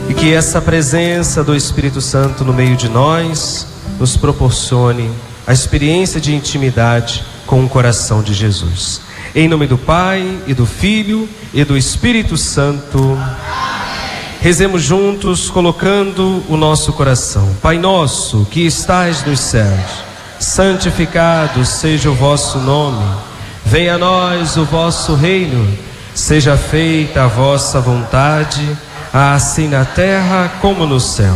E que essa presença do Espírito Santo no meio de nós nos proporcione a experiência de intimidade com o coração de Jesus. Em nome do Pai, e do Filho, e do Espírito Santo. Rezemos juntos, colocando o nosso coração. Pai nosso, que estais nos céus, santificado seja o vosso nome. Venha a nós o vosso reino. Seja feita a vossa vontade, assim na terra como no céu.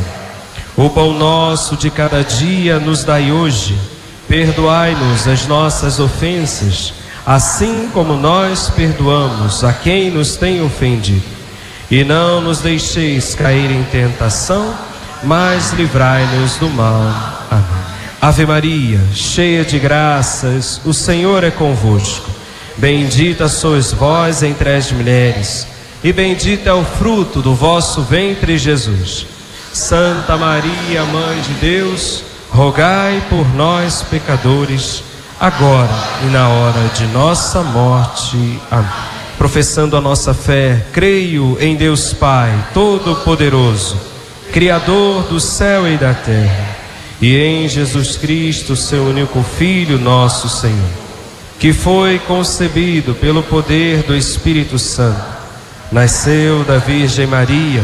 O pão nosso de cada dia nos dai hoje. Perdoai-nos as nossas ofensas, assim como nós perdoamos a quem nos tem ofendido. E não nos deixeis cair em tentação, mas livrai-nos do mal. Amém. Ave Maria, cheia de graças, o Senhor é convosco. Bendita sois vós entre as mulheres, e bendito é o fruto do vosso ventre, Jesus. Santa Maria, Mãe de Deus, rogai por nós, pecadores, agora e na hora de nossa morte. Amém. Professando a nossa fé, creio em Deus Pai Todo-Poderoso, Criador do céu e da terra, e em Jesus Cristo, seu único Filho, nosso Senhor, que foi concebido pelo poder do Espírito Santo, nasceu da Virgem Maria,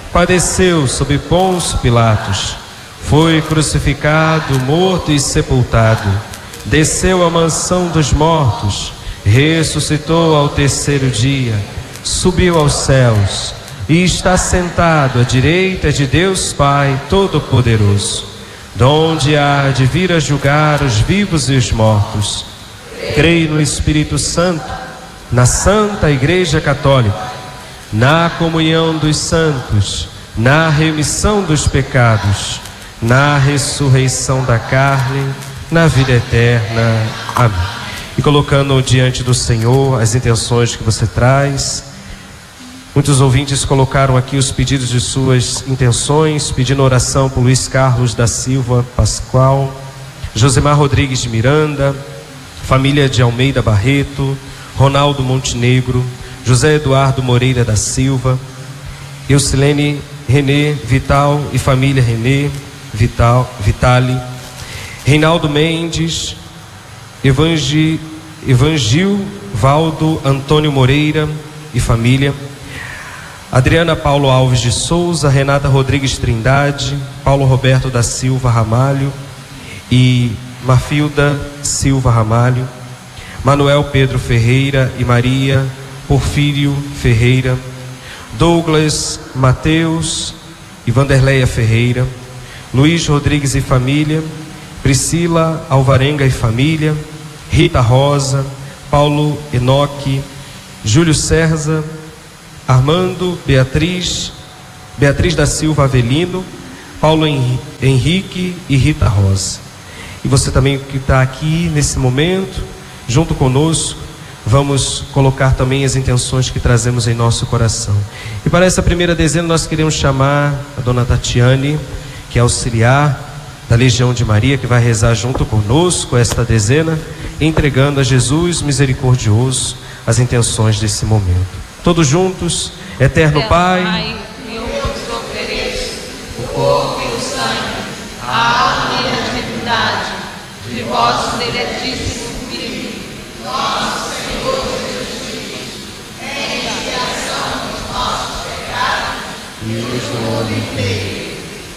padeceu sob Pôncio Pilatos, foi crucificado, morto e sepultado, desceu à mansão dos mortos, ressuscitou ao terceiro dia, subiu aos céus e está sentado à direita de Deus Pai Todo-Poderoso, donde há de vir a julgar os vivos e os mortos. Creio no Espírito Santo, na Santa Igreja Católica, na comunhão dos santos, na remissão dos pecados, na ressurreição da carne, na vida eterna. Amém. E colocando diante do Senhor as intenções que você traz, muitos ouvintes colocaram aqui os pedidos de suas intenções, pedindo oração por Luiz Carlos da Silva Pascoal, Josemar Rodrigues de Miranda, família de Almeida Barreto, Ronaldo Montenegro, José Eduardo Moreira da Silva, Eucilene Renê Vital e família Renê Vitali, Reinaldo Mendes, Evangil Valdo Antônio Moreira e família, Adriana Paulo Alves de Souza, Renata Rodrigues Trindade, Paulo Roberto da Silva Ramalho e Marfilda Silva Ramalho, Manuel Pedro Ferreira e Maria Porfírio Ferreira, Douglas Mateus e Vanderleia Ferreira, Luiz Rodrigues e família, Priscila Alvarenga e família, Rita Rosa, Paulo Enoque, Júlio César, Armando, Beatriz da Silva Avelino, Paulo Henrique e Rita Rosa. E você também que está aqui nesse momento, junto conosco, vamos colocar também as intenções que trazemos em nosso coração. E para essa primeira dezena nós queremos chamar a dona Tatiane, que é auxiliar da Legião de Maria, que vai rezar junto conosco esta dezena, entregando a Jesus misericordioso as intenções desse momento. Todos juntos, eterno Pai, eu vos ofereço o corpo e o sangue, a alma e a divindade de vosso diletíssimo Filho, nosso Senhor Jesus Cristo, em expiação dos nossos pecados e os do mundo inteiro.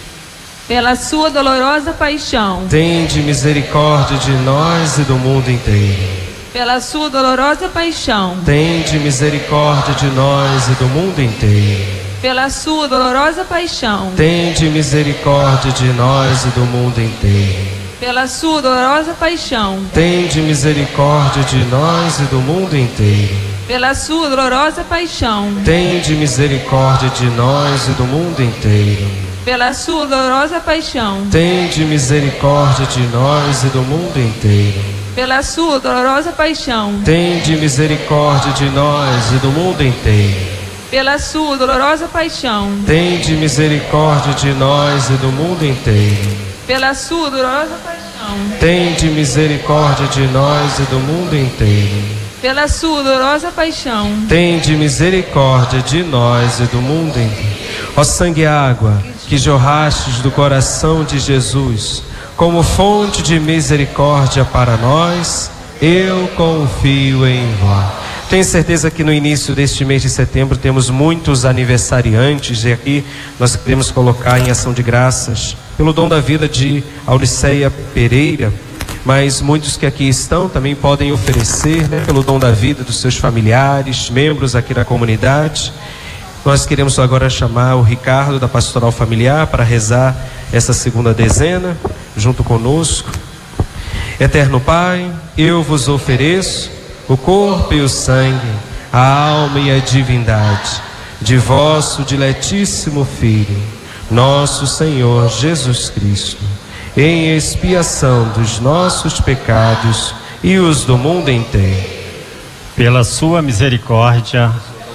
Pela sua dolorosa paixão, tende misericórdia de nós e do mundo inteiro. Pela sua dolorosa paixão, tende misericórdia de nós e do mundo inteiro. Pela sua dolorosa paixão, tende misericórdia de nós e do mundo inteiro. Pela sua dolorosa paixão, tende misericórdia de nós e do mundo inteiro. Pela sua dolorosa paixão, tende misericórdia de nós e do mundo inteiro. Pela sua dolorosa paixão, tende misericórdia de nós e do mundo inteiro. Pela sua dolorosa paixão, tende misericórdia de nós e do mundo inteiro. Pela sua dolorosa paixão, tende misericórdia de nós e do mundo inteiro. Pela sua dolorosa paixão, tende misericórdia de nós e do mundo inteiro. Pela sua dolorosa paixão, tende misericórdia de nós e do mundo inteiro. Ó sangue e água que jorrastes do coração de Jesus, como fonte de misericórdia para nós, eu confio em vós. Tenho certeza que no início deste mês de setembro temos muitos aniversariantes, e aqui nós queremos colocar em ação de graças pelo dom da vida de Auriceia Pereira, mas muitos que aqui estão também podem oferecer, né, pelo dom da vida dos seus familiares, membros aqui da comunidade. Nós queremos agora chamar o Ricardo da Pastoral Familiar para rezar essa segunda dezena junto conosco. Eterno Pai, eu vos ofereço o corpo e o sangue, a alma e a divindade de vosso diletíssimo Filho, nosso Senhor Jesus Cristo, em expiação dos nossos pecados e os do mundo inteiro. Pela sua misericórdia,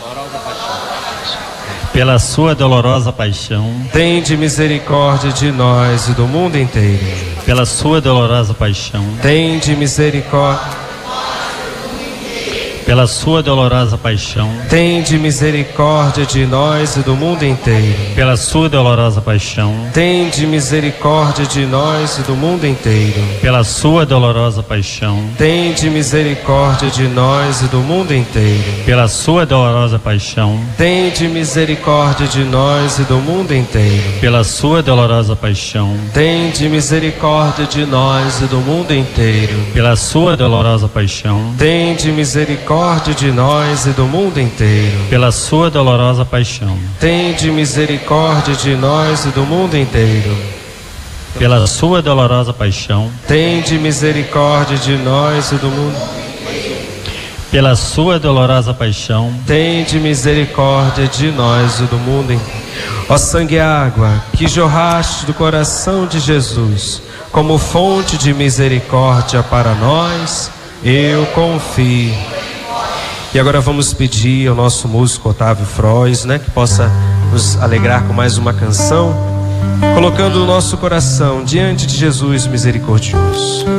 pela sua dolorosa paixão, tende misericórdia de nós e do mundo inteiro. Pela sua dolorosa paixão, tende misericórdia. Pela sua dolorosa paixão, tende misericórdia de nós e do mundo inteiro. Pela sua dolorosa paixão, tende misericórdia de nós e do mundo inteiro. Pela sua dolorosa paixão, tende misericórdia de nós e do mundo inteiro. Pela sua dolorosa paixão, tende misericórdia de nós e do mundo inteiro. Pela sua dolorosa paixão, tende misericórdia de nós e do mundo inteiro. Pela sua dolorosa paixão, tende misericórdia de nós e do mundo inteiro. Pela sua dolorosa paixão, tende misericórdia de nós e do mundo inteiro. Pela sua dolorosa paixão, tende misericórdia de nós e do mundo. Pela sua dolorosa paixão, tende misericórdia de nós e do mundo inteiro. Ó sangue e água que jorraste do coração de Jesus, como fonte de misericórdia para nós, eu confio. E agora vamos pedir ao nosso músico Otávio Frois, né, que possa nos alegrar com mais uma canção, colocando o nosso coração diante de Jesus misericordioso.